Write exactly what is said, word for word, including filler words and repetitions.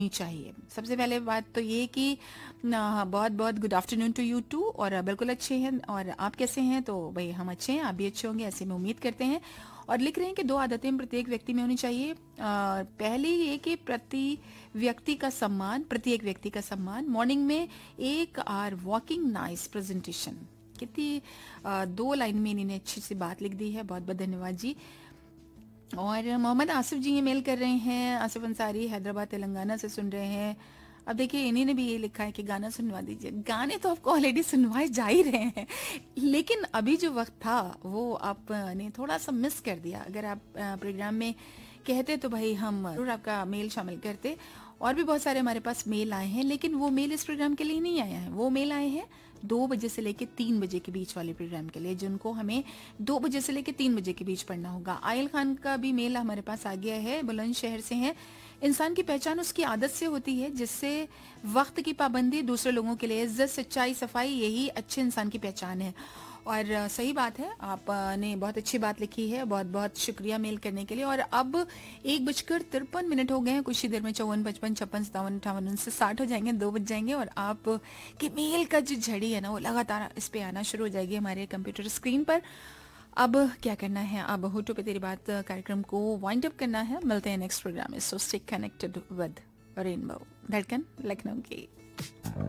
चाहिए। सबसे पहले बात तो ये कि न, बहुत बहुत good afternoon to you to, और बिल्कुल अच्छे हैं। और आप कैसे हैं? तो भाई हम अच्छे हैं, आप भी अच्छे होंगे ऐसे में उम्मीद करते हैं। और लिख रहे हैं कि दो आदतें प्रत्येक व्यक्ति में होनी चाहिए। अ, पहली ये कि प्रति व्यक्ति का सम्मान, प्रत्येक व्यक्ति का सम्मान। मॉर्निंग में एक आर वॉकिंग नाइस प्रेजेंटेशन। कितनी अ, दो लाइन में इन्होंने अच्छी सी बात लिख दी है, बहुत बहुत धन्यवाद जी। और मोहम्मद आसिफ जी ये मेल कर रहे हैं, आसिफ अंसारी हैदराबाद तेलंगाना से सुन रहे हैं। अब देखिए इन्हीं ने भी ये लिखा है कि गाना सुनवा दीजिए। गाने तो आपको ऑलरेडी सुनवाए जा ही रहे हैं, लेकिन अभी जो वक्त था वो आपने थोड़ा सा मिस कर दिया। अगर आप अ, प्रोग्राम में कहते तो भाई हम जरूर आपका मेल शामिल करते। और भी बहुत सारे हमारे पास मेल आए हैं, लेकिन वो मेल इस प्रोग्राम के लिए नहीं आया है। वो मेल आए हैं दो बजे से लेके तीन बजे के बीच वाले प्रोग्राम के लिए, जिनको हमें दो बजे से लेके तीन बजे के बीच पढ़ना होगा। आयल खान का भी मेल हमारे पास आ गया है, बुलंदशहर से है। इंसान की पहचान उसकी आदत से होती है, जिससे वक्त की पाबंदी, दूसरे लोगों के लिए इज्जत, सच्चाई, सफाई, यही अच्छे इंसान की पहचान है। और अ, सही बात है, आपने बहुत अच्छी बात लिखी है। बहुत बहुत शुक्रिया मेल करने के लिए। और अब एक बजकर तिरपन मिनट हो गए हैं। कुछ ही देर में चौवन पचपन छप्पन सतावन अट्ठावन उनसे साठ हो जाएंगे, दो बज जाएंगे, और आप के मेल का जो झड़ी है ना वो लगातार इस पे आना शुरू हो जाएगी हमारे कंप्यूटर स्क्रीन पर। अब क्या करना है, अब होटो पे तेरी बात कार्यक्रम को वाइंड अप करना है। मिलते हैं नेक्स्ट प्रोग्राम में। So stay connected with rainbow, धड़कन लखनऊ की।